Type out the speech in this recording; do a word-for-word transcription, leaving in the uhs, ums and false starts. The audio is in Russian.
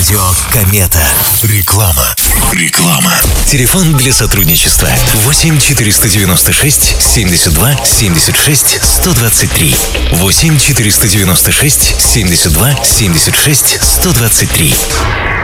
Радио Комета. Реклама. Реклама. Телефон для сотрудничества восемь четыреста девяносто шесть семьдесят два семьдесят шесть сто двадцать три. восемь четыреста девяносто шесть семьдесят два семьдесят шесть сто двадцать три.